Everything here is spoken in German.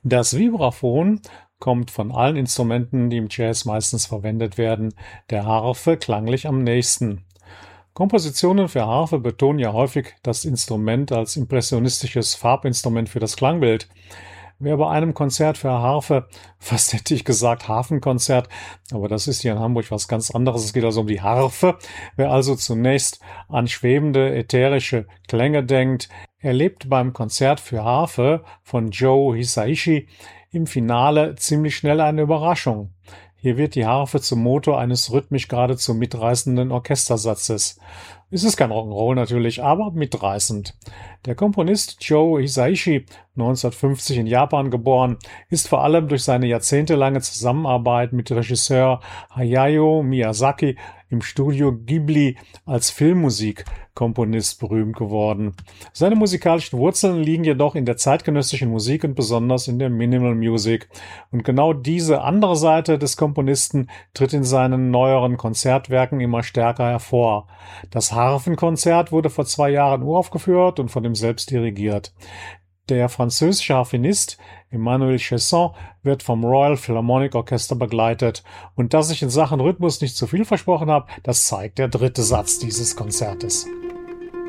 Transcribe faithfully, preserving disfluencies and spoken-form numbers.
Das Vibraphon kommt von allen Instrumenten, die im Jazz meistens verwendet werden, der Harfe klanglich am nächsten. Kompositionen für Harfe betonen ja häufig das Instrument als impressionistisches Farbinstrument für das Klangbild. Wer bei einem Konzert für Harfe, fast hätte ich gesagt Hafenkonzert, aber das ist hier in Hamburg was ganz anderes. Es geht also um die Harfe. Wer also zunächst an schwebende, ätherische Klänge denkt, erlebt beim Konzert für Harfe von Joe Hisaishi im Finale ziemlich schnell eine Überraschung. Hier wird die Harfe zum Motor eines rhythmisch geradezu mitreißenden Orchestersatzes. Es ist kein Rock'n'Roll natürlich, aber mitreißend. Der Komponist Joe Hisaishi, neunzehnhundertfünfzig in Japan geboren, ist vor allem durch seine jahrzehntelange Zusammenarbeit mit Regisseur Hayao Miyazaki im Studio Ghibli als Filmmusikkomponist berühmt geworden. Seine musikalischen Wurzeln liegen jedoch in der zeitgenössischen Musik und besonders in der Minimal Music. Und genau diese andere Seite des Komponisten tritt in seinen neueren Konzertwerken immer stärker hervor. Das Harfenkonzert wurde vor zwei Jahren uraufgeführt und von ihm selbst dirigiert. Der französische Harfenist Emmanuel Chesson wird vom Royal Philharmonic Orchester begleitet. Und dass ich in Sachen Rhythmus nicht zu viel versprochen habe, das zeigt der dritte Satz dieses Konzertes.